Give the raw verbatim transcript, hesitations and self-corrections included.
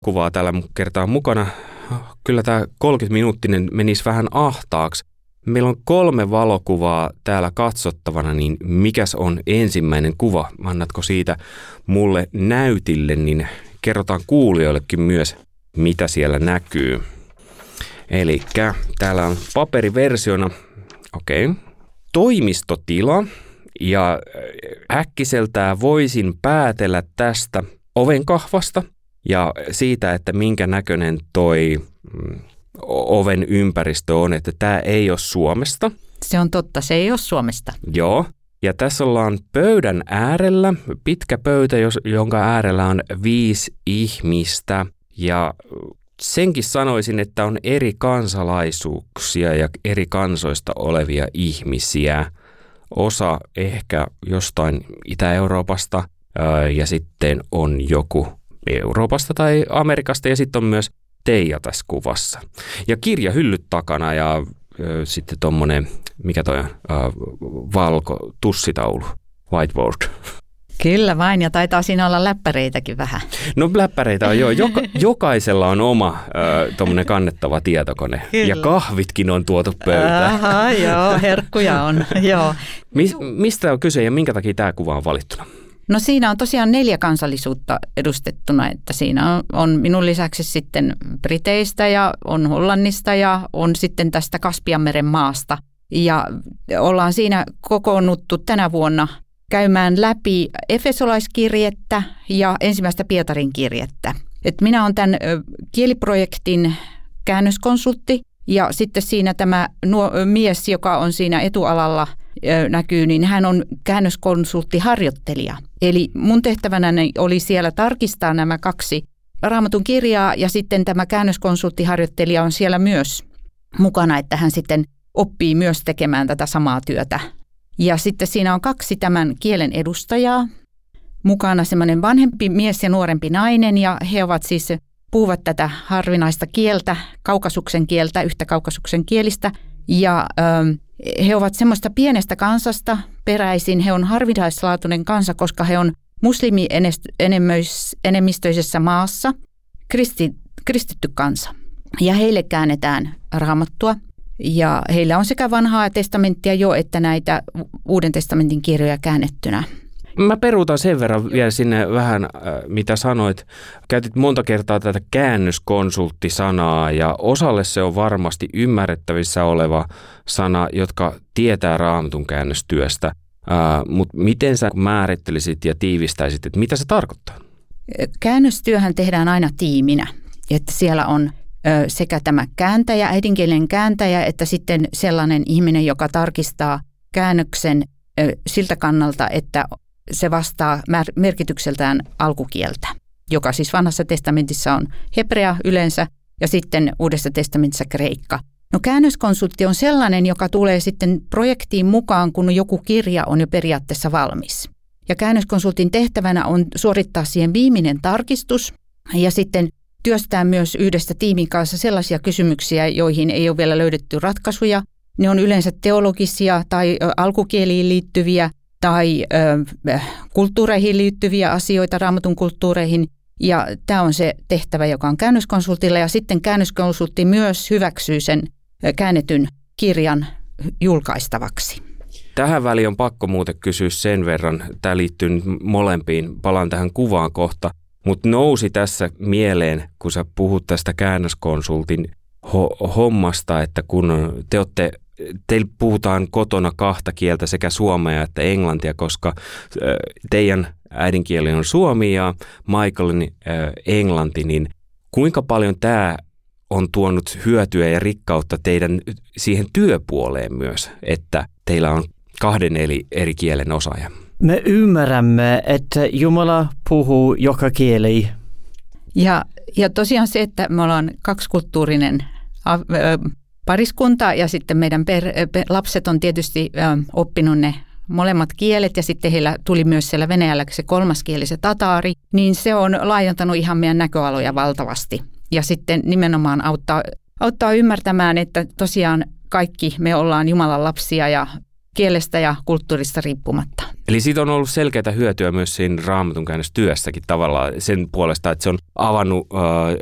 kuvaa tällä kertaa mukana. Kyllä tämä kolmekymmentä-minuuttinen menisi vähän ahtaaksi. Meillä on kolme valokuvaa täällä katsottavana, niin mikäs on ensimmäinen kuva? Annatko siitä mulle näytille, niin kerrotaan kuulijoillekin myös, mitä siellä näkyy. Eli täällä on paperiversiona, okei, okay. Toimistotila, ja äkkiseltään voisin päätellä tästä ovenkahvasta ja siitä, että minkä näköinen toi oven ympäristö on, että tämä ei ole Suomesta. Se on totta, se ei ole Suomesta. Joo, ja tässä ollaan pöydän äärellä, pitkä pöytä, jonka äärellä on viisi ihmistä, ja senkin sanoisin, että on eri kansalaisuuksia ja eri kansoista olevia ihmisiä. Osa ehkä jostain Itä-Euroopasta ja sitten on joku Euroopasta tai Amerikasta ja sitten on myös Teija tässä kuvassa. Ja kirjahyllyt takana ja äh, sitten tommonen, mikä toi on, äh, valko tussitaulu, whiteboard. Kyllä vain, ja taitaa siinä olla läppäreitäkin vähän. No läppäreitä on joo, Joka, jokaisella on oma äh, tommonen kannettava tietokone. Kyllä. Ja kahvitkin on tuotu pöytään. Aha, joo, herkkuja on, joo. Mis, mistä on kyse ja minkä takia tämä kuva on valittuna? No siinä on tosiaan neljä kansallisuutta edustettuna, että siinä on, on minun lisäksi sitten Briteistä ja on Hollannista ja on sitten tästä Kaspianmeren maasta. Ja ollaan siinä kokoonnuttu tänä vuonna käymään läpi efesolaiskirjettä ja ensimmäistä Pietarin kirjettä. Et minä olen tämän kieliprojektin käännöskonsultti ja sitten siinä tämä nuo, mies, joka on siinä etualalla näkyy, niin hän on käännöskonsulttiharjoittelija. Eli mun tehtävänäni oli siellä tarkistaa nämä kaksi Raamatun kirjaa ja sitten tämä käännöskonsulttiharjoittelija on siellä myös mukana, että hän sitten oppii myös tekemään tätä samaa työtä. Ja sitten siinä on kaksi tämän kielen edustajaa, mukana semmoinen vanhempi mies ja nuorempi nainen ja he ovat siis, puhuvat tätä harvinaista kieltä, kaukasuksen kieltä, yhtä kaukasuksen kielistä ja ö, he ovat semmoista pienestä kansasta peräisin. He on harvinaislaatuinen kansa, koska he on muslimi-enemmistöisessä maassa, kristi, kristitty kansa. Ja heille käännetään Raamattua. Ja heillä on sekä vanhaa testamenttia jo, että näitä Uuden testamentin kirjoja käännettynä. Mä peruutan sen verran vielä sinne vähän, mitä sanoit. Käytit monta kertaa tätä käännöskonsulttisanaa ja osalle se on varmasti ymmärrettävissä oleva sana, jotka tietää Raamatun käännöstyöstä. Mutta miten sä määrittelisit ja tiivistäisit, että mitä se tarkoittaa? Käännöstyöhän tehdään aina tiiminä, että siellä on sekä tämä kääntäjä, äidinkielinen kääntäjä, että sitten sellainen ihminen, joka tarkistaa käännöksen siltä kannalta, että se vastaa merkitykseltään alkukieltä, joka siis vanhassa testamentissa on hebrea yleensä ja sitten Uudessa testamentissa kreikka. No käännöskonsultti on sellainen, joka tulee sitten projektiin mukaan, kun joku kirja on jo periaatteessa valmis. Ja käännöskonsultin tehtävänä on suorittaa siihen viimeinen tarkistus ja sitten työstää myös yhdessä tiimin kanssa sellaisia kysymyksiä, joihin ei ole vielä löydetty ratkaisuja. Ne on yleensä teologisia tai alkukieliin liittyviä tai ö, kulttuureihin liittyviä asioita, Raamatun kulttuureihin. Ja tämä on se tehtävä, joka on käännöskonsultilla. Ja sitten käännöskonsultti myös hyväksyy sen käännetyn kirjan julkaistavaksi. Tähän väliin on pakko muuten kysyä sen verran. Tämä liittyy nyt molempiin. Palaan tähän kuvaan kohta. Mutta nousi tässä mieleen, kun sä puhut tästä käännöskonsultin ho- hommasta, että kun te olette, teillä puhutaan kotona kahta kieltä, sekä suomea että englantia, koska teidän äidinkieli on suomi ja Michaelin äh, englanti, niin kuinka paljon tämä on tuonut hyötyä ja rikkautta teidän siihen työpuoleen myös, että teillä on kahden eli eri kielen osaaja? Me ymmärrämme, että Jumala puhuu joka kieli. Ja, ja tosiaan se, että me ollaan kaksikulttuurinen pariskunta ja sitten meidän per, per, lapset on tietysti ö, oppinut ne molemmat kielet ja sitten heillä tuli myös siellä Venäjällä se kolmas kieli, se tataari, niin se on laajentanut ihan meidän näköaloja valtavasti. Ja sitten nimenomaan auttaa, auttaa ymmärtämään, että tosiaan kaikki me ollaan Jumalan lapsia ja kielestä ja kulttuurista riippumatta. Eli siitä on ollut selkeää hyötyä myös siinä Raamatun käännöstyössäkin tavallaan sen puolesta, että se on avannut äh,